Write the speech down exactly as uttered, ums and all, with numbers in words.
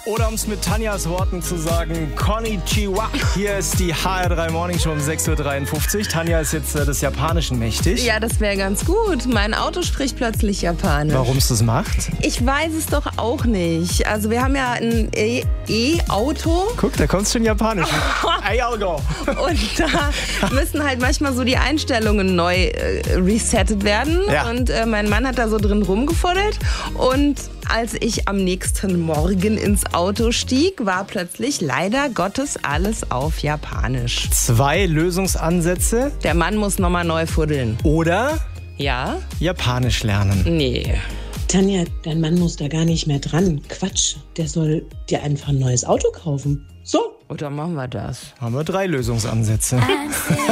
Oder um es mit Tanjas Worten zu sagen, Konnichiwa. Hier ist die H R drei Morning Show um sechs Uhr dreiundfünfzig. Tanja ist jetzt äh, des Japanischen mächtig. Ja, das wäre ganz gut. Mein Auto spricht plötzlich Japanisch. Warum es das macht? Ich weiß es doch auch nicht. Also wir haben ja ein E- E-Auto. Guck, da kommt schon Japanisch. E-Auto. Und da müssen halt manchmal so die Einstellungen neu äh, resettet werden. Ja. Und äh, mein Mann hat da so drin rumgefuddelt. Und als ich am nächsten Morgen ins Auto stieg, war plötzlich leider Gottes alles auf Japanisch. Zwei Lösungsansätze. Der Mann muss nochmal neu fuddeln. Oder Ja? Japanisch lernen. Nee. Tanja, dein Mann muss da gar nicht mehr dran. Quatsch, der soll dir einfach ein neues Auto kaufen. So. Oder machen wir das? Haben wir drei Lösungsansätze.